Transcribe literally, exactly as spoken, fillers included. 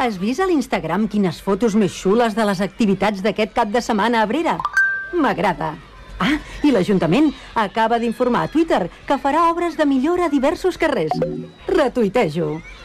Has vist a l'Instagram quines fotos més xules de les activitats d'aquest cap de setmana a Abrera? M'agrada. Ah, i l'Ajuntament acaba d'informar a Twitter que farà obres de millora a diversos carrers. Retuitejo.